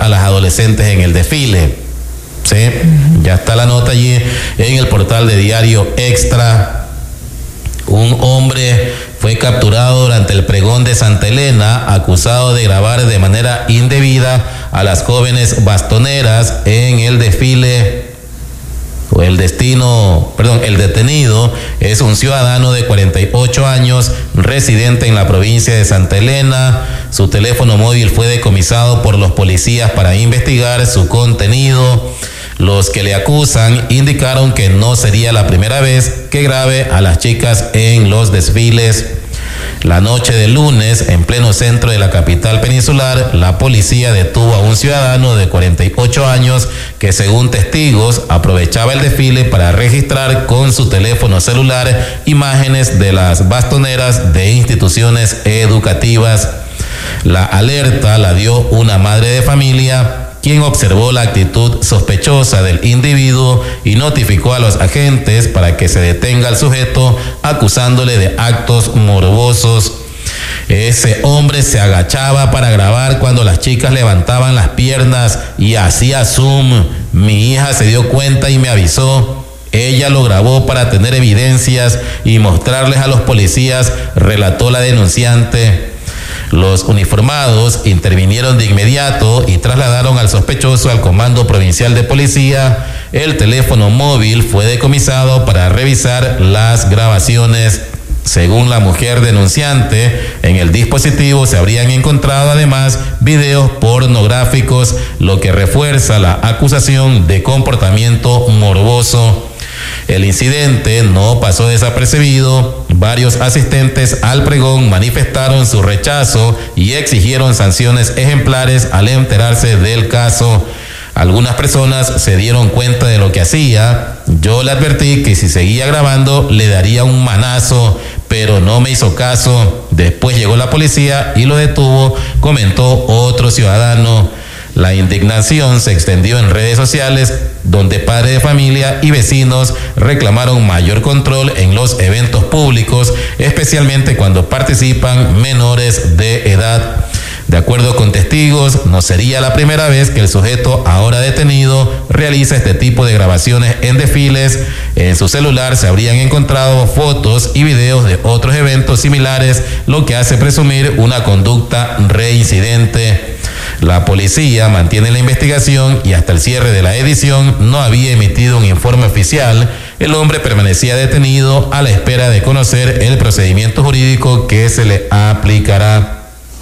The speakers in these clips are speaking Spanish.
a las adolescentes en el desfile. Sí, ya está la nota allí en el portal de Diario Extra. Un hombre fue capturado durante el pregón de Santa Elena, acusado de grabar de manera indebida a las jóvenes bastoneras en el desfile. El detenido es un ciudadano de 48 años, residente en la provincia de Santa Elena. Su teléfono móvil fue decomisado por los policías para investigar su contenido. Los que le acusan indicaron que no sería la primera vez que grabe a las chicas en los desfiles. La noche del lunes, en pleno centro de la capital peninsular, la policía detuvo a un ciudadano de 48 años que, según testigos, aprovechaba el desfile para registrar con su teléfono celular imágenes de las bastoneras de instituciones educativas. La alerta la dio una madre de familia, quien observó la actitud sospechosa del individuo y notificó a los agentes para que se detenga al sujeto, acusándole de actos morbosos. Ese hombre se agachaba para grabar cuando las chicas levantaban las piernas y hacía zoom. Mi hija se dio cuenta y me avisó. Ella lo grabó para tener evidencias y mostrarles a los policías, relató la denunciante. Los uniformados intervinieron de inmediato y trasladaron al sospechoso al Comando Provincial de Policía. El teléfono móvil fue decomisado para revisar las grabaciones. Según la mujer denunciante, en el dispositivo se habrían encontrado además videos pornográficos, lo que refuerza la acusación de comportamiento morboso. El incidente no pasó desapercibido. Varios asistentes al pregón manifestaron su rechazo y exigieron sanciones ejemplares al enterarse del caso. Algunas personas se dieron cuenta de lo que hacía. Yo le advertí que si seguía grabando le daría un manazo, pero no me hizo caso. Después llegó la policía y lo detuvo, comentó otro ciudadano. La indignación se extendió en redes sociales, donde padres de familia y vecinos reclamaron mayor control en los eventos públicos, especialmente cuando participan menores de edad. De acuerdo con testigos, no sería la primera vez que el sujeto ahora detenido realiza este tipo de grabaciones en desfiles. En su celular se habrían encontrado fotos y videos de otros eventos similares, lo que hace presumir una conducta reincidente. La policía mantiene la investigación y hasta el cierre de la edición no había emitido un informe oficial. El hombre permanecía detenido a la espera de conocer el procedimiento jurídico que se le aplicará.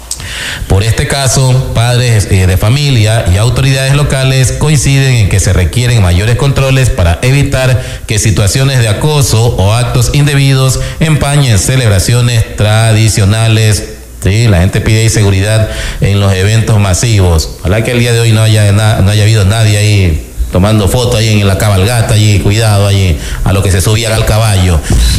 Por este caso, padres de familia y autoridades locales coinciden en que se requieren mayores controles para evitar que situaciones de acoso o actos indebidos empañen celebraciones tradicionales. Sí, la gente pide seguridad en los eventos masivos. Ojalá que el día de hoy no haya habido nadie ahí tomando fotos ahí en la cabalgata, allí, cuidado allí, a lo que se subía al caballo.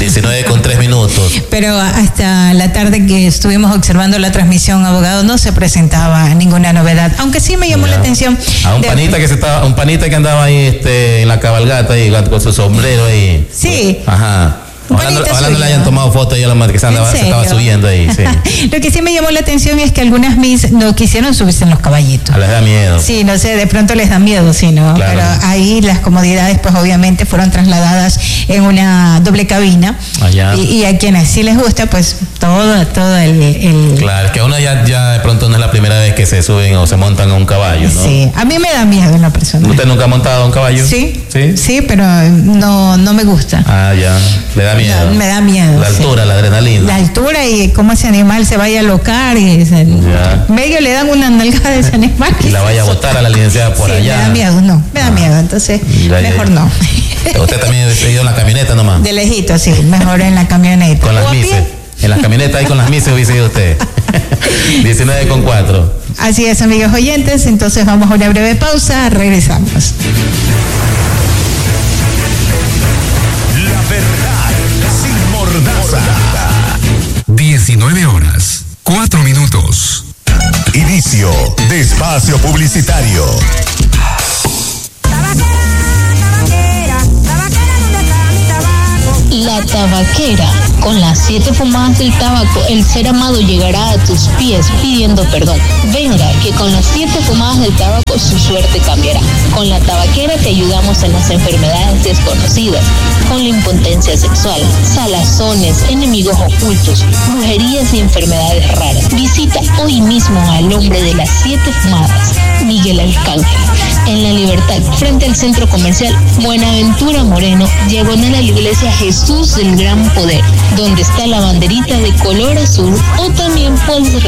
19:03. Pero hasta la tarde que estuvimos observando la transmisión, abogado, no se presentaba ninguna novedad, aunque sí me llamó la atención. A un panita que andaba ahí en la cabalgata ahí con su sombrero ahí. Sí. Ajá. Ojalá no le hayan tomado fotos ahí a la madre que se estaba subiendo ahí. Sí. Lo que sí me llamó la atención es que algunas Miss no quisieron subirse en los caballitos. Les da miedo. Sí, no sé, de pronto les da miedo, sí, ¿no? Claro. Pero ahí las comodidades, pues obviamente fueron trasladadas en una doble cabina. Allá. Y a quienes sí les gusta, pues todo el... Claro, que a uno ya de pronto no es la primera vez que se suben o se montan a un caballo, ¿no? Sí, a mí me da miedo en la persona. ¿Usted nunca ha montado a un caballo? Sí. ¿Sí? Pero no me gusta. Ah, ya. Le da miedo. Me da miedo. La altura, sí. La adrenalina. La altura y cómo ese animal se vaya a alocar y medio le dan una nalgada a ese animal. Y la vaya a botar a la licenciada por allá. Me da miedo, me da miedo, entonces mejor no. ¿Usted también ha ido en la camioneta nomás? De lejito, sí, mejor en la camioneta. Con las mises. En las camionetas ahí con las mises hubiese ido usted. 19:04. Así es, amigos oyentes, entonces vamos a una breve pausa, regresamos. La verdad sin mordaza. 19:04. Inicio de espacio publicitario. La Tabaquera, Con las 7 fumadas del tabaco, el ser amado llegará a tus pies pidiendo perdón. Venga, que con las 7 fumadas del tabaco su suerte cambiará. Con la tabaquera te ayudamos en las enfermedades desconocidas, con la impotencia sexual, salazones, enemigos ocultos, brujerías y enfermedades raras. Visita hoy mismo al hombre de las 7 fumadas, Miguel Arcángel, en La Libertad, frente al centro comercial Buenaventura Moreno, diagonal a la iglesia Jesús del Gran Poder, donde está la banderita de color azul, o también puedes